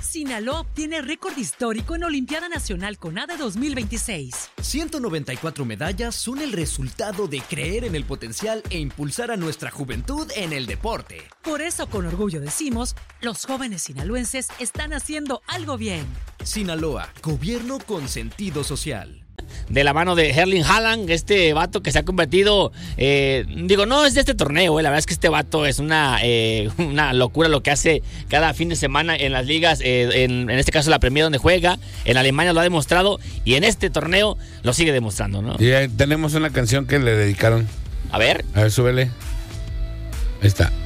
Sinaloa obtiene récord histórico en Olimpiada Nacional CONADE 2026. 194 medallas son el resultado de creer en el potencial e impulsar a nuestra juventud en el deporte. Por eso, con orgullo decimos, los jóvenes sinaloenses están haciendo algo bien. Sinaloa, gobierno con sentido social. De la mano de Erling Haaland, este vato que se ha convertido, no es de este torneo, la verdad es que este vato es una locura lo que hace cada fin de semana en las ligas, en este caso la Premier donde juega, en Alemania lo ha demostrado y en este torneo lo sigue demostrando, ¿no? Y tenemos una canción que le dedicaron. A ver, súbele. Ahí está.